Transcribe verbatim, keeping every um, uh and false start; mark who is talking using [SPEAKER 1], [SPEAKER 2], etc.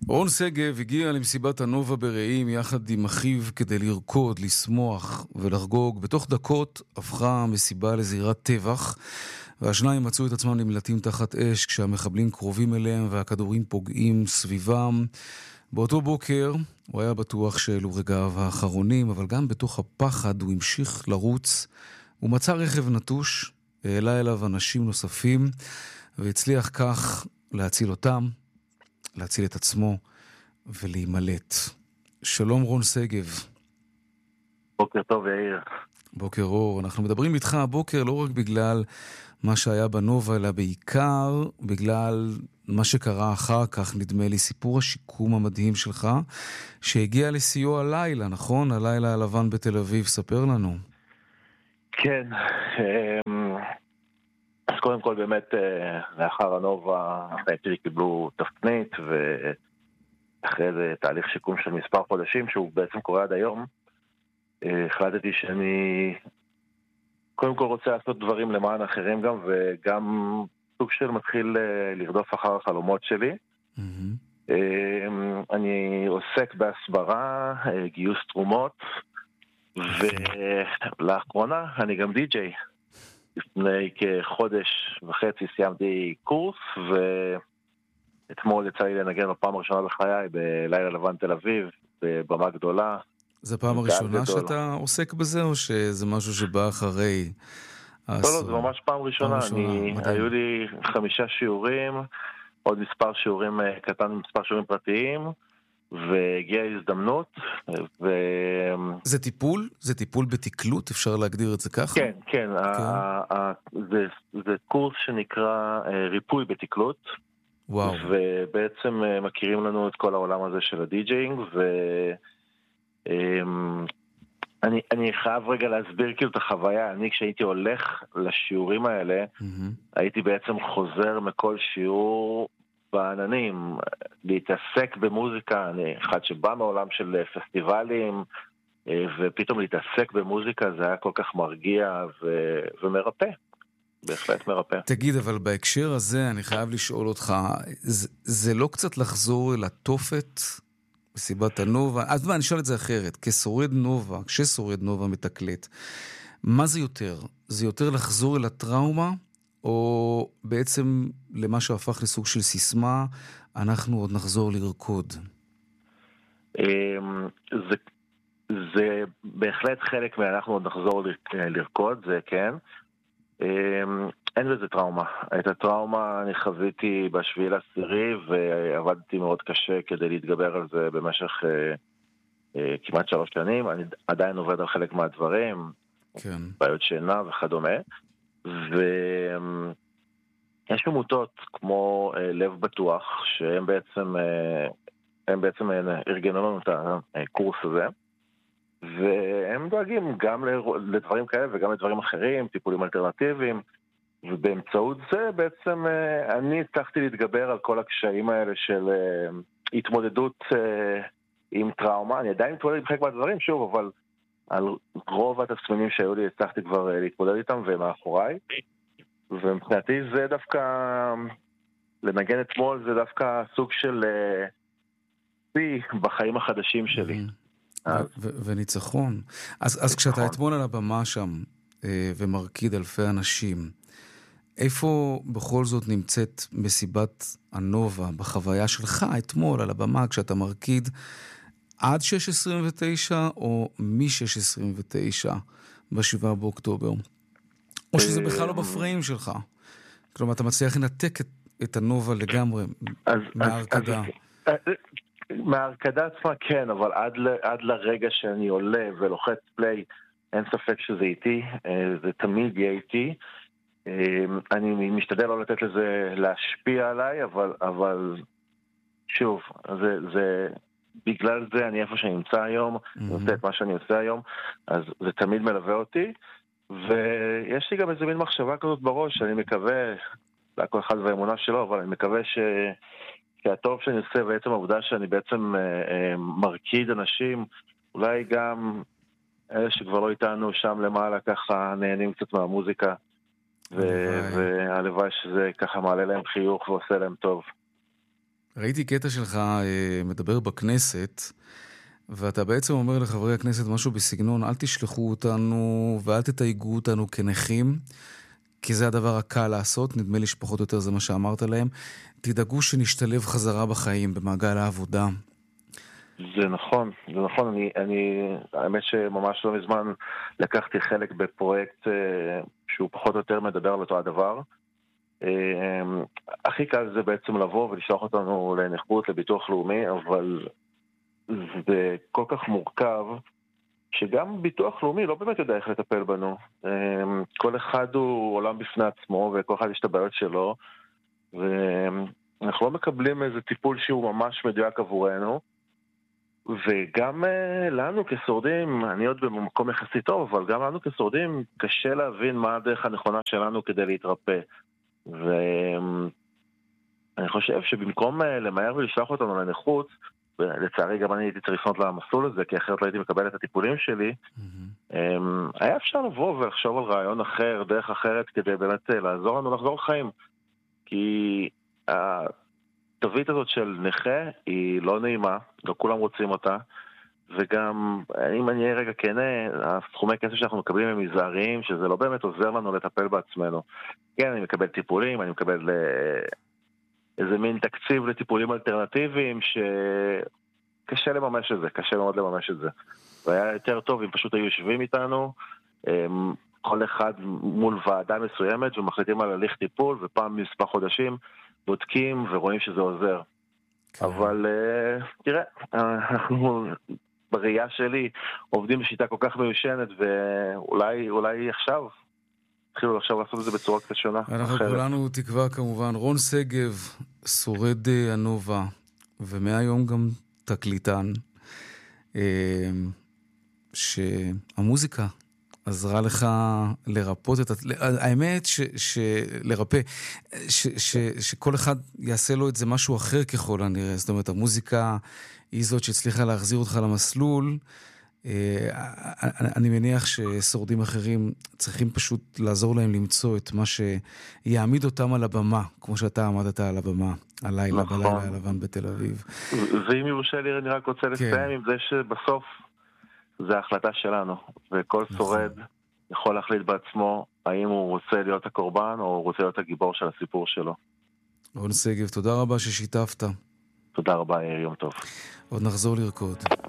[SPEAKER 1] רון שגב הגיע למסיבת הנובה ברעים יחד עם אחיו כדי לרקוד, לשמוח ולחגוג. בתוך דקות הפכה המסיבה לזירת טבח, והשניים מצאו את עצמם נמלטים תחת אש כשהמחבלים קרובים אליהם והכדורים פוגעים סביבם. באותו בוקר הוא היה בטוח שאלו רגעיו האחרונים, אבל גם בתוך הפחד הוא המשיך לרוץ. הוא מצא רכב נטוש, העלה אליו אנשים נוספים, והצליח כך להציל אותם, להציל את עצמו ולהימלט. שלום רון שגב.
[SPEAKER 2] בוקר טוב יאיר.
[SPEAKER 1] בוקר אור. אנחנו מדברים איתך הבוקר לא רק בגלל מה שהיה בנובה, אלא בעיקר בגלל מה שקרה אחר כך, נדמה לי, סיפור השיקום המדהים שלך, שהגיע לסיוע הלילה, נכון? הלילה הלבן בתל אביב, ספר לנו.
[SPEAKER 2] כן, אז קודם כל באמת לאחר הנובה אחרי קיבלו תפנית, ואחרי זה תהליך שיקום של מספר חודשים שהוא בעצם קורה עד היום. החלטתי שאני קודם כל רוצה לעשות דברים למען אחרים גם, וגם סוג של מתחיל לרדוף אחר החלומות שלי. Mm-hmm. אני עוסק בהסברה, גיוס תרומות, ולאחרונה אני גם די-ג'יי. לפני כחודש וחצי סיימתי קורס, ואתמול יצא לי לנגן בפעם הראשונה בחיי בלילה לבן תל אביב, בבמה גדולה.
[SPEAKER 1] זה פעם הראשונה שאתה עוסק בזה, או שזה משהו שבא אחרי?
[SPEAKER 2] לא, לא, זה ממש פעם ראשונה. היו לי חמישה שיעורים, עוד מספר שיעורים קטן, מספר שיעורים פרטיים, והגיעה הזדמנות. ו...
[SPEAKER 1] זה טיפול? זה טיפול בתקלות? אפשר להגדיר את זה ככה?
[SPEAKER 2] כן, כן. זה, זה קורס שנקרא ריפוי בתקלות.
[SPEAKER 1] וואו.
[SPEAKER 2] ובעצם מכירים לנו את כל העולם הזה של הדי-ג'יינג, ו... אני, אני חייב רגע להסביר כאילו את החוויה. אני כשהייתי הולך לשיעורים האלה, mm-hmm. הייתי בעצם חוזר מכל שיעור בעננים, להתעסק במוזיקה. אני אחד שבא מעולם של פסטיבלים, ופתאום להתעסק במוזיקה זה היה כל כך מרגיע ו... ומרפא. בהחלט מרפא.
[SPEAKER 1] תגיד, אבל בהקשר הזה אני חייב לשאול אותך, זה, זה לא קצת לחזור אל התופת בסיבת הנובה? אז מה, אני שואל את זה אחרת. כשורד נובה, כששורד נובה מתקלט, מה זה יותר? זה יותר לחזור אל הטראומה, או בעצם למה שהפך לסוג של סיסמה, אנחנו עוד נחזור לרקוד?
[SPEAKER 2] זה, זה בהחלט חלק מאנחנו עוד נחזור לרקוד, זה כן. אין לזה טראומה. את הטראומה אני חוויתי בשביל עשירי, ועבדתי מאוד קשה כדי להתגבר על זה במשך אה, אה, כמעט שלוש שנים. אני עדיין עובד על חלק מהדברים,
[SPEAKER 1] כן.
[SPEAKER 2] בעיות שינה וכדומה. ויש עמותות כמו אה, לב בטוח, שהם בעצם, אה, הם בעצם אה, ארגנו לנו את הקורס הזה. והם דואגים גם לדברים כאלה וגם לדברים אחרים, טיפולים אלטרנטיביים, ובאמצעות זה בעצם אני הצלחתי להתגבר על כל הקשיים האלה של התמודדות עם טראומה. אני עדיין מתמודד עם חלק מהדברים, שוב, אבל על רוב התסמינים שהיו לי הצלחתי כבר להתמודד איתם והם מאחוריי. ומבחינתי זה דווקא, לנגן אתמול זה דווקא סוג של פי בחיים החדשים שלי.
[SPEAKER 1] וניצחון. אז כשאתה אתמול על הבמה שם ומרקיד אלפי אנשים, איפה בכל זאת נמצאת מסיבת הנובה בחוויה שלך אתמול על הבמה, כשאתה מרקיד עד שש עשרים ותשע או מ-שש עשרים ותשע בשבעה באוקטובר? או שזה בכלל לא בפריים שלך? כלומר, אתה מצליח לנתק את הנובה לגמרי מההרקדה.
[SPEAKER 2] מההרקדה עצמה כן, אבל עד, ל, עד לרגע שאני עולה ולוחץ פליי, אין ספק שזה איתי, זה תמיד יהיה איתי. אני משתדל לא לתת לזה להשפיע עליי, אבל, אבל שוב, זה, זה, בגלל זה אני איפה שאני נמצא היום, mm-hmm. אני עושה את מה שאני עושה היום, אז זה תמיד מלווה אותי, ויש לי גם איזה מין מחשבה כזאת בראש, שאני מקווה, כל אחד והאמונה שלו, אבל אני מקווה ש... כי הטוב שאני עושה, בעצם העובדה שאני בעצם אה, אה, מרקיד אנשים, אולי גם אלה שכבר לא איתנו שם למעלה ככה נהנים קצת מהמוזיקה, והלוואי שזה ככה מעלה להם חיוך ועושה להם טוב.
[SPEAKER 1] ראיתי קטע שלך אה, מדבר בכנסת, ואתה בעצם אומר לחברי הכנסת משהו בסגנון, אל תשלחו אותנו ואל תתייגו אותנו כנכים, כי זה הדבר הקל לעשות, נדמה לי שפחות או יותר זה מה שאמרת להם. תדאגו שנשתלב חזרה בחיים, במעגל העבודה.
[SPEAKER 2] זה נכון, זה נכון. אני, אני, האמת שממש לא מזמן לקחתי חלק בפרויקט אה, שהוא פחות או יותר מדבר על אותו הדבר. אה, הכי קל זה בעצם לבוא ולשלוח אותנו לנכות, לביטוח לאומי, אבל זה כל כך מורכב, שגם ביטוח לאומי לא באמת יודע איך לטפל בנו. כל אחד הוא עולם בפני עצמו, וכל אחד יש את הבעיות שלו, ואנחנו לא מקבלים איזה טיפול שהוא ממש מדויק עבורנו, וגם לנו כשורדים, אני עוד במקום יחסית טוב, אבל גם לנו כשורדים קשה להבין מה הדרך הנכונה שלנו כדי להתרפא. ואני חושב שבמקום למהר ולשלוח אותנו לנכות, ולצערי גם אני הייתי צריך לפנות למסלול הזה, כי אחרת לא הייתי מקבל את הטיפולים שלי. Mm-hmm. היה אפשר לבוא ולחשוב על רעיון אחר, דרך אחרת, כדי באמת לעזור לנו לחזור לחיים. כי התווית הזאת של נכה היא לא נעימה, לא כולם רוצים אותה, וגם, אם אני אהיה רגע כנה, הסכומי כסף שאנחנו מקבלים הם מזעריים, שזה לא באמת עוזר לנו לטפל בעצמנו. כן, אני מקבל טיפולים, אני מקבל איזה מין תקציב לטיפולים אלטרנטיביים שקשה לממש את זה, קשה מאוד לממש את זה. והיה יותר טוב אם פשוט היו יושבים איתנו, כל אחד מול ועדה מסוימת ומחליטים על הליך טיפול, ופעם מספר חודשים בודקים ורואים שזה עוזר. כן. אבל תראה, אנחנו בראייה שלי עובדים בשיטה כל כך מיושנת, ואולי אולי עכשיו התחילו עכשיו לעשות את זה בצורה קצת שונה.
[SPEAKER 1] אנחנו אחרת. כולנו תקווה כמובן. רון שגב, שורד הנובה, ומהיום גם תקליטן, שהמוזיקה עזרה לך לרפות את... האמת שלרפא, שכל אחד יעשה לו את זה משהו אחר ככל הנראה. זאת אומרת, המוזיקה היא זאת שהצליחה להחזיר אותך למסלול. אני מניח ששורדים אחרים צריכים פשוט לעזור להם למצוא את מה שיעמיד אותם על הבמה, כמו שאתה עמדת על הבמה, הלילה, בלילה הלבן בתל אביב.
[SPEAKER 2] ואם יורשה לי, אני רק רוצה לסיים עם זה שבסוף זה ההחלטה שלנו, וכל שורד יכול להחליט בעצמו האם הוא רוצה להיות הקורבן או הוא רוצה להיות הגיבור של הסיפור שלו.
[SPEAKER 1] רון שגב, תודה רבה ששיתפת.
[SPEAKER 2] תודה רבה, יום טוב.
[SPEAKER 1] עוד נחזור לרקוד.